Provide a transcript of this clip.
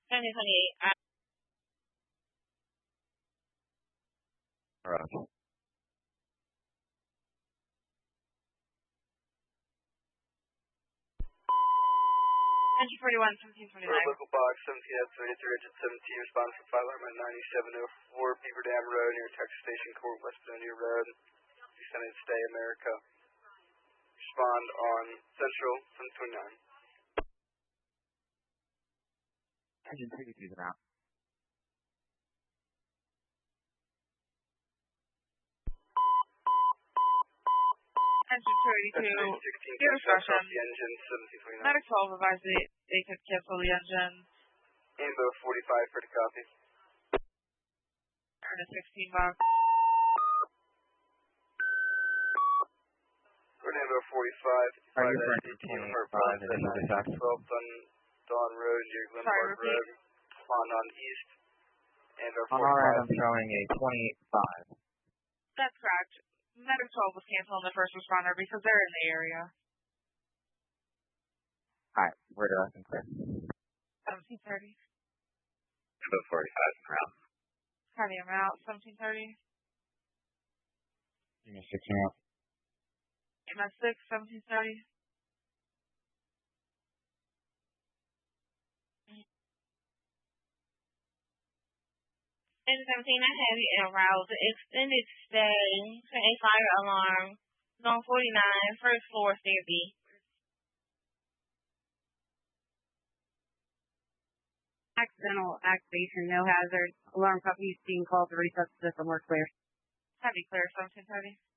1728. Alright. Engine 41, 1729. Local box 17F3, engine 17, respond for fire alarm at 9704 Beaver Dam Road near Texas Station Court, West Benoni Road, United States, America. Respond on Central 729. Engine 32 is out. Engine 282, your discretion. Engine 1729. Medic 12 advised they could cancel the engine. Ambo 45 for the copy. Earn a 16 bucks. Ambo 45. Are you referring to 25 and this is 12th on Dawn Road near Glenpark Road. Respond on East. And on our end, I'm showing a 28.5. That's correct. Medic 12 was canceling the first responder because they're in the area. Alright, where do I think clear? 1730. About 45 around. Copy, I'm out. 1730. Give me 6 out. MS 6, 1730. In 17, I have you en route. Extended stay to a fire alarm. Zone 49, first floor, stair B. Accidental activation, no hazard. Alarm company is being called to reset the system. We're clear. Copy, clear, 1730.